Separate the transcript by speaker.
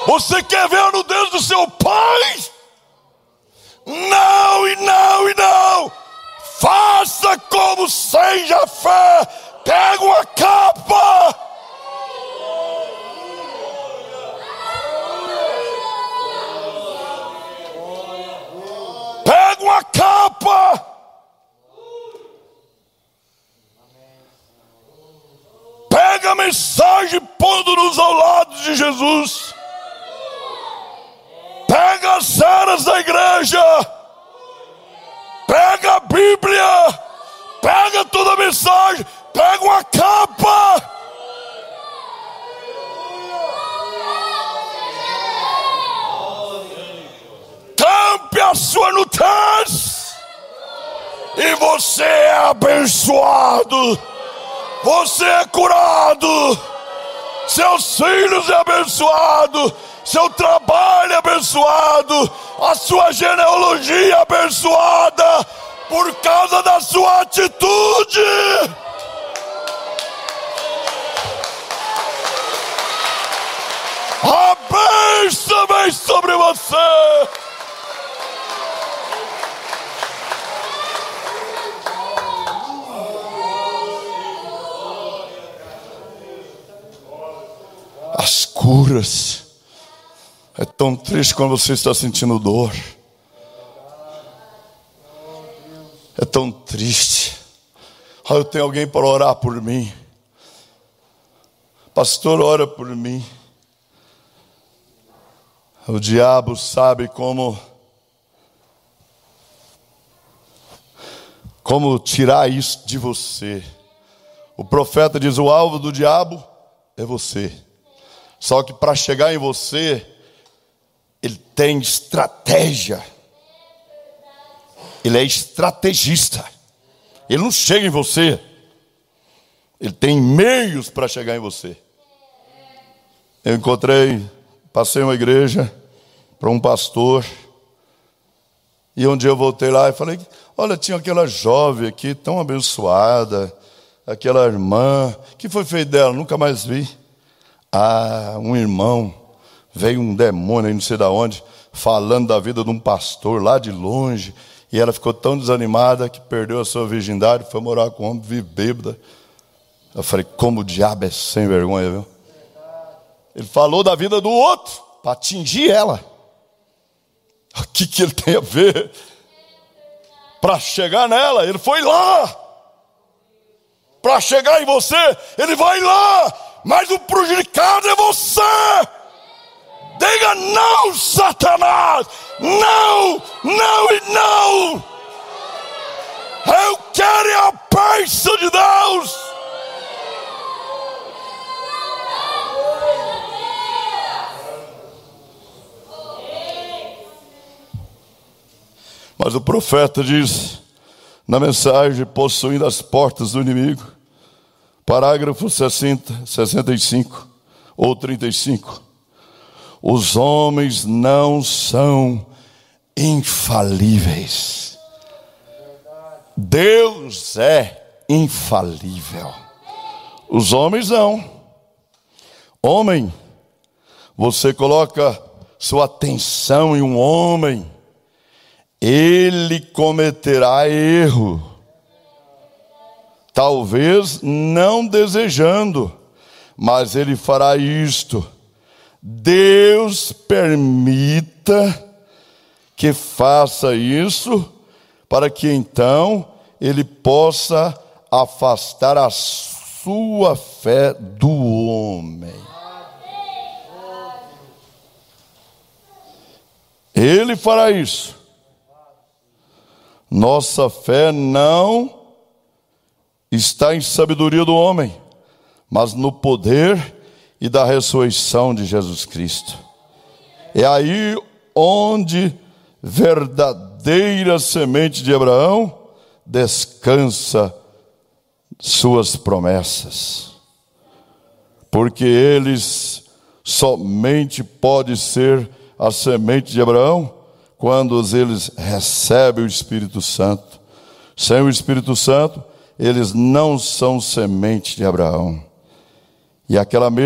Speaker 1: Você quer ver a nudez do seu pai? Não e não e não. Faça como seja a fé. Pega uma capa. Pega uma capa. Pega a mensagem pondo-nos ao lado de Jesus. Pega as cenas da igreja. Pega a Bíblia. Pega toda a mensagem. Pega uma capa. Tampe a sua nudez. E você é abençoado. Você é curado. Seus filhos é abençoado. Seu trabalho é abençoado. A sua genealogia é abençoada. Por causa da sua atitude. A bênção vem sobre você. As curas. É tão triste quando você está sentindo dor. É tão triste. Eu tenho alguém para orar por mim. Pastor, ora por mim. O diabo sabe como tirar isso de você. O profeta diz: o alvo do diabo é você. Só que para chegar em você, ele tem estratégia. Ele é estrategista. Ele não chega em você. Ele tem meios para chegar em você. Eu passei uma igreja para um pastor. E um dia eu voltei lá e falei: olha, tinha aquela jovem aqui tão abençoada, aquela irmã, que foi feito dela? Nunca mais vi. Um irmão, veio um demônio aí não sei de onde, falando da vida de um pastor lá de longe, e ela ficou tão desanimada que perdeu a sua virgindade, foi morar com um homem, vive bêbada. Eu falei: como o diabo é sem vergonha, viu? Ele falou da vida do outro para atingir ela. O que ele tem a ver? Para chegar nela, ele foi lá. Para chegar em você, ele vai lá. Mas o prejudicado é você. Diga não, Satanás. Não, não e não. Eu quero a bênção de Deus. Mas o profeta diz na mensagem: possuindo as portas do inimigo. Parágrafo 65 ou 35. Os homens não são infalíveis. Deus é infalível. Os homens não. Homem, você coloca sua atenção em um homem, ele cometerá erro. Talvez não desejando, mas ele fará isto. Deus permita que faça isso, para que então ele possa afastar a sua fé do homem. Ele fará isso. Nossa fé não está em sabedoria do homem, mas no poder e da ressurreição de Jesus Cristo. É aí onde verdadeira semente de Abraão descansa suas promessas. Porque eles somente pode ser a semente de Abraão quando eles recebem o Espírito Santo. Sem o Espírito Santo, eles não são semente de Abraão. E aquela